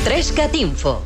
3CAT Info.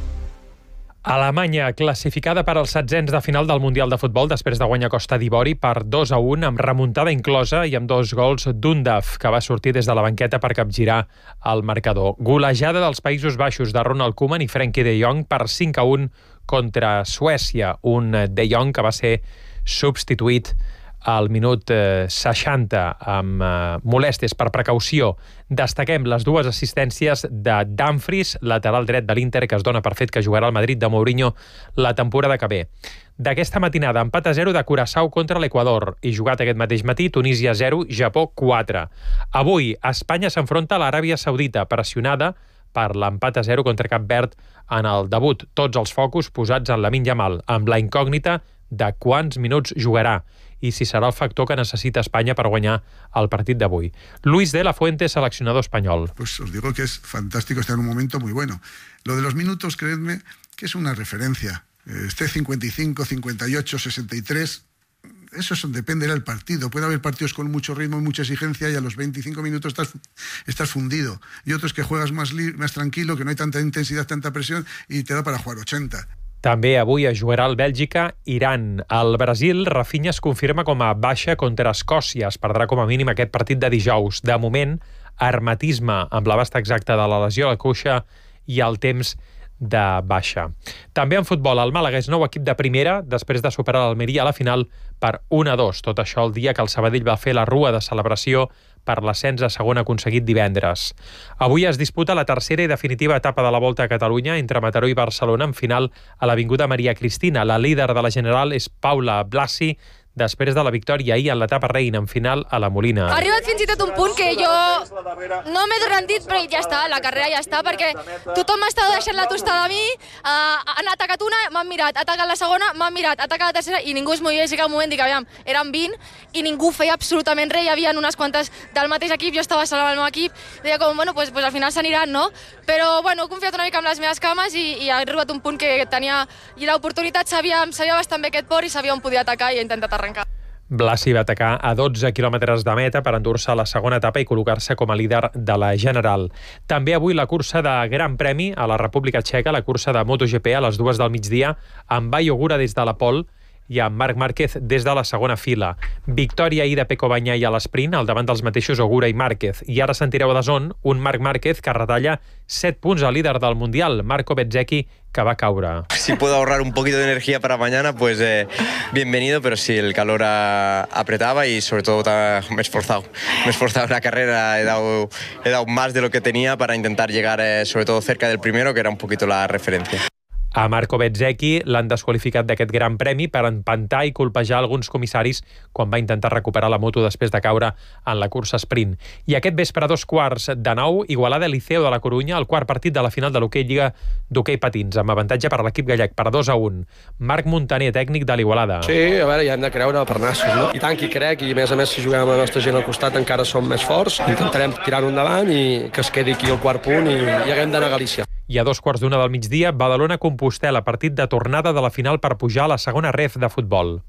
Alemanya, classificada per als setzents de final del Mundial de Futbol després de guanyar Costa d'Ivori per 2-1, amb remuntada inclosa i amb 2 gols d'Undaf, que va sortir des de la banqueta per capgirar el marcador. Golejada dels Països Baixos de Ronald Koeman i Frenkie de Jong per 5-1 contra Suècia. Un de Jong que va ser substituït al minut 60 amb molèsties per precaució. Destaquem les 2 assistències de Dumfries, lateral dret de l'Inter, que es dona per fet que jugarà al Madrid de Mourinho la temporada que ve. D'aquesta matinada, empat a 0 de Curaçao contra l'Equador i jugat aquest mateix matí, Tunísia 0, Japó 4. Avui, Espanya s'enfronta a l'Aràbia Saudita, pressionada per l'empat a 0 contra Cap Verd en el debut. Tots els focus posats en Lamine Yamal, amb la incògnita de quants minuts jugarà i si serà el factor que necesita Espanya per guanyar el partit d'avui. Luis de la Fuente, seleccionador espanyol. Pues os digo que es fantástico estar en un momento muy bueno. Lo de los minutos, creedme, que es una referencia. Esté 55, 58, 63... Eso depende del partido. Puede haber partidos con mucho ritmo y mucha exigencia y a los 25 minutos estás fundido. Y otros que juegas más tranquilo, que no hay tanta intensidad, tanta presión y te da para jugar 80. També avui es jugarà el Bèlgica-Iran. Al Brasil, Rafinha es confirma com a baixa contra Escòcia. Es perdrà com a mínim aquest partit de dijous. De moment, hermetisme amb l'abast exacte de la lesió a la cuixa i el temps de baixa. També en futbol, el Màlaga és nou equip de primera després de superar l'Almeria a la final per 1-2. Tot això el dia que el Sabadell va fer la rua de celebració per l'ascens a segona aconseguit divendres. Avui es disputa la tercera i definitiva etapa de la Volta a Catalunya entre Mataró i Barcelona en final a l'Avinguda Maria Cristina. La líder de la general és Paula Blasi, després de la victòria ahir en l'etapa reina en final a la Molina. Ha arribat fins i tot un punt que jo no m'he rendit, però ja està, la carrera ja està, perquè tothom m'estava deixant la tostada a mi, han atacat una, m'han mirat, ha atacat la segona, m'han mirat, ha atacat la tercera, i ningú es movia, i sí que al moment dic, aviam, eren 20, i ningú feia absolutament res, hi havia unes quantes del mateix equip, jo estava sola amb el meu equip, deia com, bueno, pues al final s'aniran, no? Però, bueno, he confiat una mica en les meves cames i ha arribat un punt que tenia l'oportunitat, sabia bastant bé aquest port i sabia on podia atacar i he intentat arrencar. Blasi va atacar a 12 quilòmetres de meta per endur-se a la segona etapa i col·locar-se com a líder de la general. També avui la cursa de Gran Premi a la República Txeca, la cursa de MotoGP a les 2 del migdia, amb Bayo Ogura des de la pole i amb Marc Márquez des de la segona fila. Victòria ahir de Pecco Bagnaia a l'esprint, al davant dels mateixos Ogura i Márquez. I ara sentireu a DAZN un Marc Márquez que retalla 7 punts al líder del Mundial, Marco Bezzecchi, que va caure. Si puedo ahorrar un poquito de energía para mañana, pues bienvenido, pero sí, el calor apretaba y sobre todo me he esforzado en la carrera, he dado más de lo que tenía para intentar llegar sobre todo cerca del primero, que era un poquito la referencia. A Marco Bezzecchi l'han desqualificat d'aquest gran premi per empantar i colpejar alguns comissaris quan va intentar recuperar la moto després de caure en la cursa sprint. I aquest vespre a 8:45, Igualada Liceo de la Corunya, el quart partit de la final de l'hoquei Lliga d'hoquei patins, amb avantatge per l'equip gallec per 2-1. Marc Montaner, tècnic de l'Igualada. Sí, a veure, ja hem de creure per nassos, no? I tant que hi crec, i a més si juguem amb la nostra gent al costat encara som més forts, intentarem tirar-ho endavant i que es quedi aquí el quart punt i haguem d'anar a Galícia. I a 2:15 del migdia, Badalona-Compostela, partit de tornada de la final per pujar a la segona ref de futbol.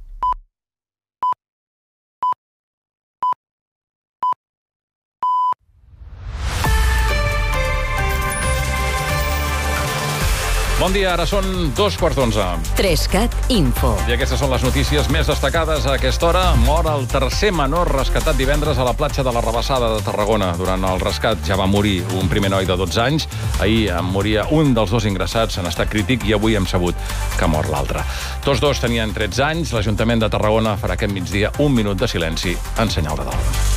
Bon dia, ara són 2:15. 3CAT Info. I aquestes són les notícies més destacades a aquesta hora. Mor el tercer menor rescatat divendres a la platja de la Rabassada de Tarragona. Durant el rescat ja va morir un primer noi de 12 anys. Ahir en moria un dels 2 ingressats en estat crític i avui hem sabut que mor l'altre. Tots 2 tenien 13 anys. L'Ajuntament de Tarragona farà aquest migdia un minut de silenci en senyal de dol.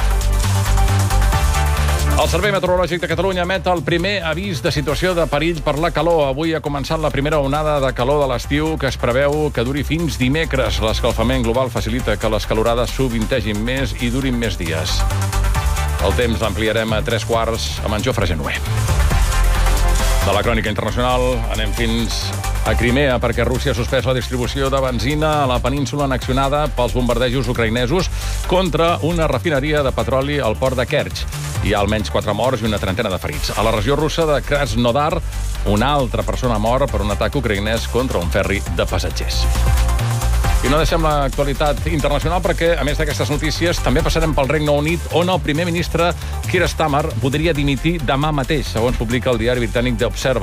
El Servei Meteorològic de Catalunya emet el primer avís de situació de perill per la calor. Avui ha començat la primera onada de calor de l'estiu que es preveu que duri fins dimecres. L'escalfament global facilita que les calorades sovintegin més i durin més dies. El temps l'ampliarem a 3:15 amb en Jofre Genuer. De la crònica internacional anem fins a Crimea perquè Rússia ha suspès la distribució de benzina a la península annexionada pels bombardejos ucraïnesos contra una refineria de petroli al port de Kerch. Hi ha almenys 4 morts i una trentena de ferits. A la regió russa de Krasnodar, una altra persona mor per un atac ucraïnès contra un ferri de passatgers. I no deixem l'actualitat internacional perquè, a més d'aquestes notícies, també passarem pel Regne Unit, on el primer ministre Keir Starmer podria dimitir demà mateix, segons publica el diari britànic The Observer.